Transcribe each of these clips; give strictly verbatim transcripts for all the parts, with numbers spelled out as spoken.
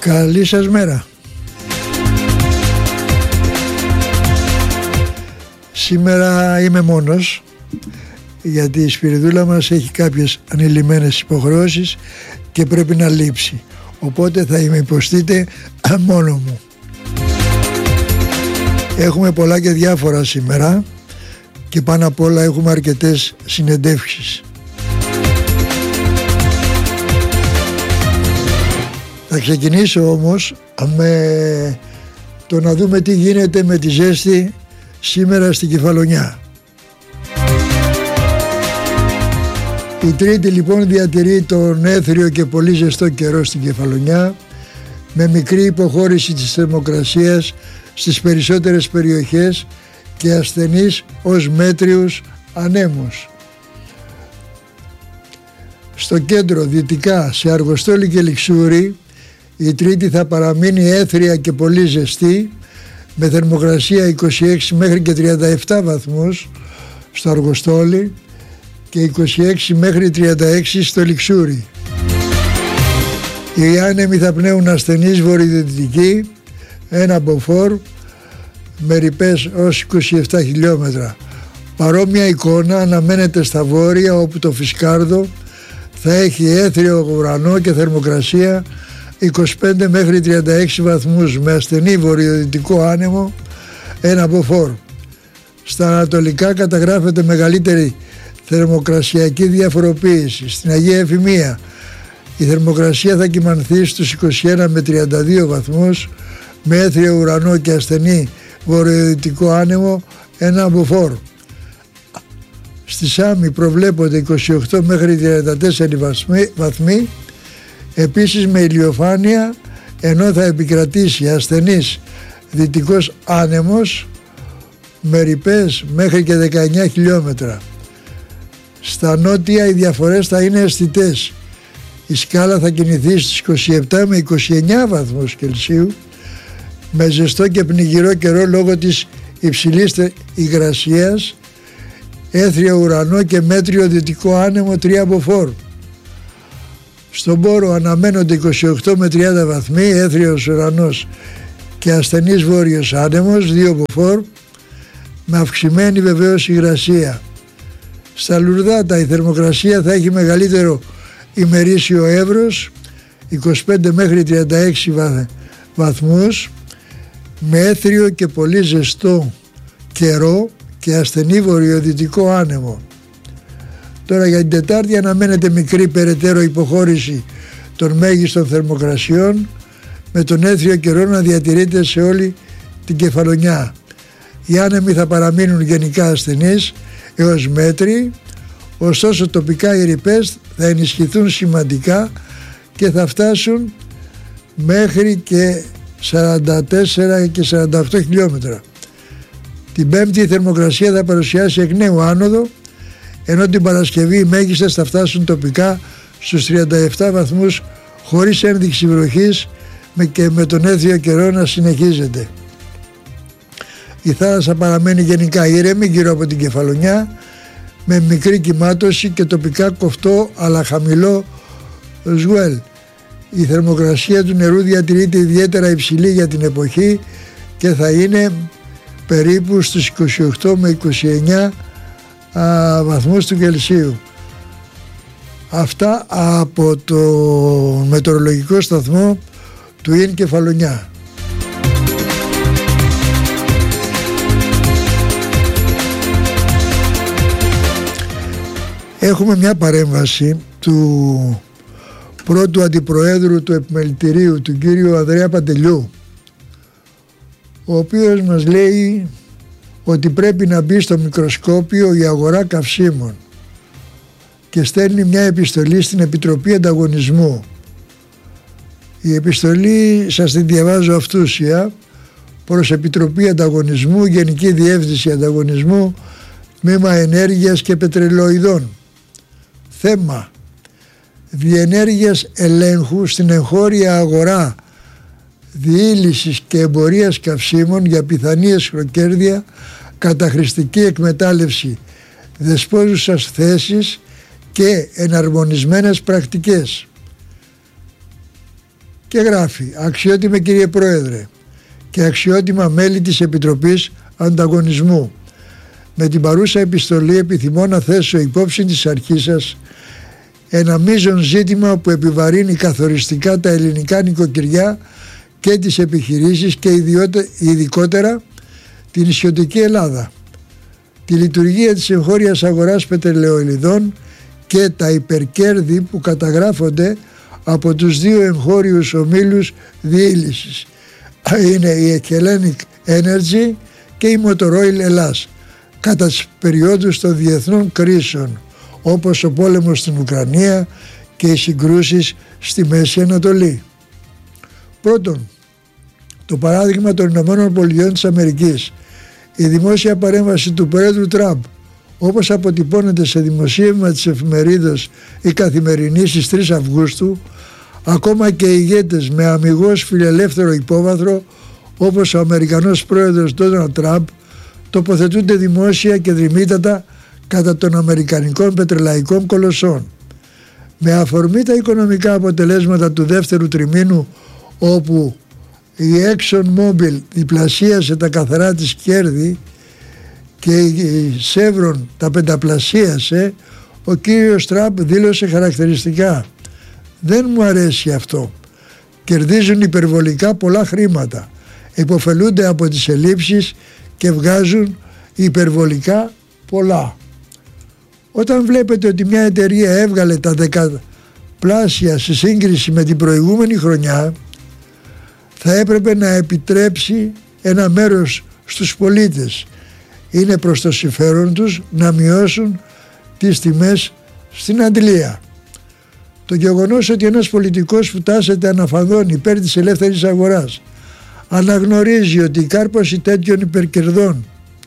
Καλή σας μέρα. Σήμερα είμαι μόνος, γιατί η Σπυριδούλα μας έχει κάποιες ανηλυμένες υποχρεώσεις και πρέπει να λείψει. Οπότε θα είμαι υποστείτε μόνο μου. Έχουμε πολλά και διάφορα σήμερα και πάνω απ' όλα έχουμε αρκετές συνεντεύξεις. Θα ξεκινήσω όμως με το να δούμε τι γίνεται με τη ζέστη σήμερα στην Κεφαλονιά. Η Τρίτη λοιπόν διατηρεί τον έθριο και πολύ ζεστό καιρό στην Κεφαλονιά, με μικρή υποχώρηση της θερμοκρασίας στις περισσότερες περιοχές και ασθενείς ως μέτριους ανέμους. Στο κέντρο δυτικά, σε Αργοστόλη και Λιξούρη, η Τρίτη θα παραμείνει έθρια και πολύ ζεστή, με θερμοκρασία είκοσι έξι μέχρι και τριάντα επτά βαθμούς στο Αργοστόλη και είκοσι έξι μέχρι τριάντα έξι στο Λιξούρι. Οι άνεμοι θα πνέουν ασθενείς βορειοδυτικοί, ένα μποφόρ με ρηπές ως είκοσι επτά χιλιόμετρα. Παρόμοια εικόνα αναμένεται στα βόρεια, όπου το Φυσκάρδο θα έχει έθριο ουρανό και θερμοκρασία είκοσι πέντε μέχρι τριάντα έξι βαθμούς, με ασθενή βορειοδυτικό άνεμο, ένα μποφόρ. Στα ανατολικά καταγράφεται μεγαλύτερη θερμοκρασιακή διαφοροποίηση. Στην Αγία Εφημεία η θερμοκρασία θα κυμανθεί στους είκοσι ένα με τριάντα δύο βαθμούς, με έθριο ουρανό και ασθενή βορειοδυτικό άνεμο, ένα μποφόρ. Στη Σάμι προβλέπονται είκοσι οκτώ μέχρι τριάντα τέσσερα βαθμοί, επίσης με ηλιοφάνεια, ενώ θα επικρατήσει ασθενής δυτικός άνεμος με ρηπές μέχρι και δεκαεννιά χιλιόμετρα. Στα νότια οι διαφορές θα είναι αισθητές. Η σκάλα θα κινηθεί στις είκοσι επτά με είκοσι εννιά βαθμούς Κελσίου, με ζεστό και πνιγυρό καιρό λόγω της υψηλής υγρασίας, έθριο ουρανό και μέτριο δυτικό άνεμο, τρία μποφόρ. Στον Πόρο αναμένονται είκοσι οκτώ με τριάντα βαθμοί, έθριος ουρανός και ασθενής βόρειος άνεμος, δύο μποφόρ, με αυξημένη βεβαίως υγρασία. Στα Λουρδάτα η θερμοκρασία θα έχει μεγαλύτερο ημερήσιο εύρος, είκοσι πέντε μέχρι τριάντα έξι βαθμούς, με έθριο και πολύ ζεστό καιρό και ασθενή βορειοδυτικό άνεμο. Τώρα για την Τετάρτη αναμένεται μικρή περαιτέρω υποχώρηση των μέγιστων θερμοκρασιών, με τον έθριο καιρό να διατηρείται σε όλη την Κεφαλονιά. Οι άνεμοι θα παραμείνουν γενικά ασθενείς έως μέτροι, ωστόσο τοπικά οι ρηπές θα ενισχυθούν σημαντικά και θα φτάσουν μέχρι και σαράντα τέσσερα και σαράντα οκτώ χιλιόμετρα. Την Πέμπτη η θερμοκρασία θα παρουσιάσει εκ νέου άνοδο, ενώ την Παρασκευή οι μέγιστες θα φτάσουν τοπικά στους τριάντα επτά βαθμούς, χωρίς ένδειξη βροχής και με τον έθριο καιρό να συνεχίζεται. Η θάλασσα παραμένει γενικά ήρεμη γύρω από την Κεφαλονιά, με μικρή κυμάτωση και τοπικά κοφτό αλλά χαμηλό σγουέλ. Η θερμοκρασία του νερού διατηρείται ιδιαίτερα υψηλή για την εποχή και θα είναι περίπου στους είκοσι οκτώ με είκοσι εννιά α, βαθμούς του Κελσίου. Αυτά από το μετεωρολογικό σταθμό του ΙΝ Κεφαλονιά. Έχουμε μια παρέμβαση του πρώτου αντιπροέδρου του Επιμελητηρίου, του κύριου Ανδρέα Παντελιού, ο οποίος μας λέει ότι πρέπει να μπει στο μικροσκόπιο η αγορά καυσίμων και στέλνει μια επιστολή στην Επιτροπή Ανταγωνισμού. Η επιστολή σας την διαβάζω αυτούσια: προς Επιτροπή Ανταγωνισμού, Γενική Διεύθυνση Ανταγωνισμού, Τμήμα Ενέργειας και Πετρελοειδών. Θέμα: διενέργειας ελέγχου στην εγχώρια αγορά διήλυσης και εμπορίας καυσίμων για πιθανή εσχροκέρδεια, καταχρηστική εκμετάλλευση, δεσπόζουσας θέσης και εναρμονισμένες πρακτικές. Και γράφει: αξιότιμε κύριε Πρόεδρε και αξιότιμα μέλη της Επιτροπής Ανταγωνισμού, με την παρούσα επιστολή επιθυμώ να θέσω υπόψη της αρχής σας ένα μείζον ζήτημα που επιβαρύνει καθοριστικά τα ελληνικά νοικοκυριά και τις επιχειρήσεις και ειδικότερα την νησιωτική Ελλάδα. Τη λειτουργία της εγχώριας αγοράς πετρελαιοηλιδών και τα υπερκέρδη που καταγράφονται από τους δύο εγχώριους ομίλους διήλυσης. Είναι η Hellenic Energy και η Motor Oil Ελλάς κατά τις περιόδους των διεθνών κρίσεων όπως ο πόλεμος στην Ουκρανία και οι συγκρούσεις στη Μέση Ανατολή. Πρώτον, το παράδειγμα των Ηνωμένων Πολιτειών της Αμερικής, η δημόσια παρέμβαση του Πρόεδρου Τραμπ, όπως αποτυπώνεται σε δημοσίευμα της εφημερίδας Η Καθημερινή στις τρεις Αυγούστου, ακόμα και οι ηγέτες με αμιγώς φιλελεύθερο υπόβαθρο όπως ο Αμερικανός Πρόεδρος Ντόναλντ Τραμπ τοποθετούνται δημόσια και δρυμύτατα κατά των Αμερικανικών πετρελαϊκών κολοσσών. Με αφορμή τα οικονομικά αποτελέσματα του δεύτερου τριμήνου, όπου η Exxon Mobil διπλασίασε τα καθαρά της κέρδη και η Chevron τα πενταπλασίασε, ο κύριος Τραμπ δήλωσε χαρακτηριστικά: δεν μου αρέσει αυτό. Κερδίζουν υπερβολικά πολλά χρήματα, υποφελούνται από τις ελλείψεις και βγάζουν υπερβολικά πολλά. Όταν βλέπετε ότι μια εταιρεία έβγαλε τα δεκαπλάσια σε σύγκριση με την προηγούμενη χρονιά, θα έπρεπε να επιτρέψει ένα μέρος στους πολίτες. Είναι προς το συμφέρον τους να μειώσουν τις τιμές στην αντλία. Το γεγονός ότι ένας πολιτικός που τάσεται αναφανδόν υπέρ της ελεύθερης αγοράς αναγνωρίζει ότι η κάρπωση τέτοιων υπερκερδών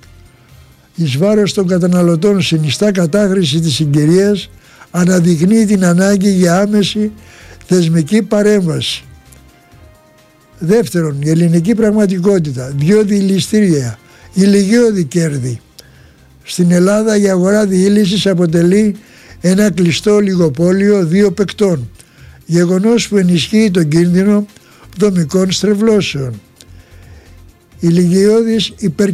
εις βάρος των καταναλωτών συνιστά κατάχρηση της συγκυρίας αναδεικνύει την ανάγκη για άμεση θεσμική παρέμβαση. Δεύτερον, η ελληνική πραγματικότητα, δύο διηληστήρια, ηλικιώδη κέρδη. Στην Ελλάδα η αγορά διήλυσης αποτελεί ένα κλειστό ολιγοπόλιο δύο παικτών, γεγονός που ενισχύει τον κίνδυνο δομικών στρεβλώσεων. Οι ηλικιώδεις υπερ